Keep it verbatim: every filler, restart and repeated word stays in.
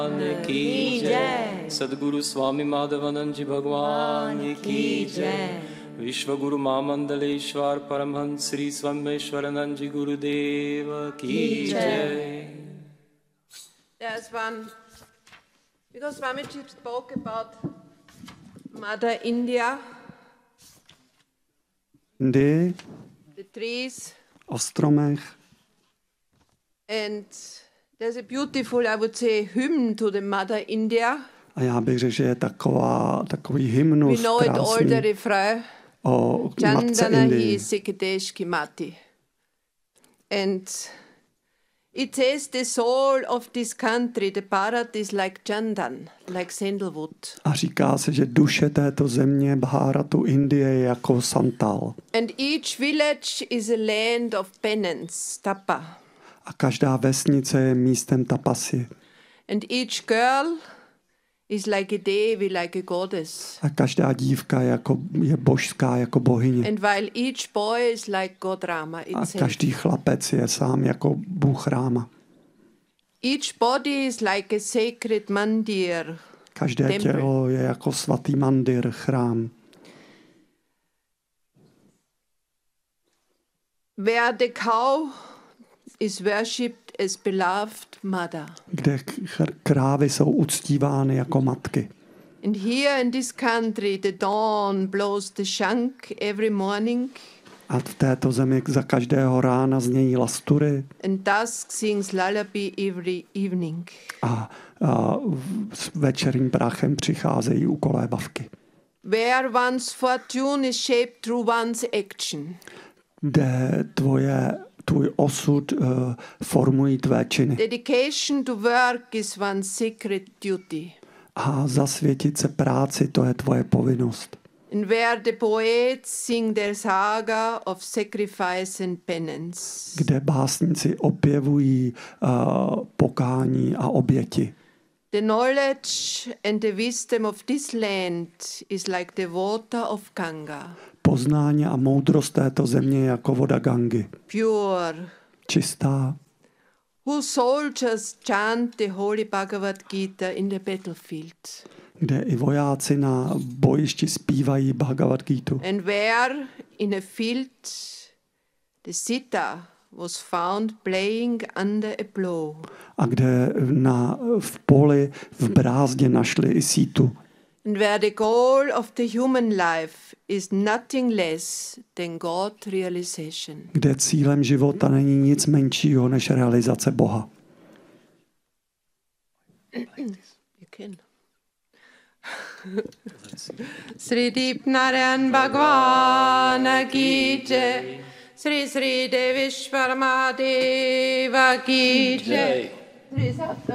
की जय। सद्गुरु स्वामी माधवानंद जी भगवान की जय। विश्व गुरु महामंडलेश्वर परमहंस श्री सोमेश्वरानंद जी गुरुदेव की जय. There's one, because Swamiji spoke about Mother India, Indii, the trees, o stromech. and there's a beautiful, I would say, hymn to the Mother India. A já bych řekl, že je taková, takový We hymnus know it all, the krásný refrain. o matce Chandana hi Indii. Sekadeshki Mati. And it says the soul of this country, the Bharat, is like Chandan, like sandalwood. A říká se, že duše této země Bharatu Indie je jako santal. And each village is a land of penance, tapa. A každá vesnice je místem tapasy. And each girl is like a devi, like a goddess. A každá dívka je, jako, je božská jako bohyně. And while each boy is like God Rama A itself. každý chlapec je sám jako Bůh Ráma. Each body is like a sacred mandir. Každé Temple. tělo je jako svatý mandir, chrám. Where the cow is worshipped as beloved mother. Kde ch- krávy jsou uctívány jako matky. And here in this country, the dawn blows the shank every morning, A v této zemi za každého rána znějí lastury and dusk sings lullaby every evening. a, a s večerním prachem přicházejí ukolébavky. Where one's fortune is shaped through one's action. Kde tvoje, tvůj osud uh, formují tvé činy. Dedication to work is one's sacred duty. A zasvětit se práci, to je tvoje povinnost. And where the poets sing their saga of sacrifice and penance. Kde básníci opěvují uh, pokání a oběti. The knowledge and the wisdom of this land is like the water of Ganga. Poznání a moudrost této země je jako voda Gangy. Pure. Čistá. Whose soldiers chant the holy Bhagavad Gita in the battlefield. Kde i vojáci na bojišti zpívají Bhagavad Gita. And where in a field the Sita was found playing under a plough. A kde na, v poli v brázdě našli i sítu. And where the goal of the human life is nothing less than God realization. Kde cílem života není nic menšího než realizace Boha. You can. Sri Deep Narayan Bhagwan ki jai. Sri Sri Deveshwar Mahadeva ki jai.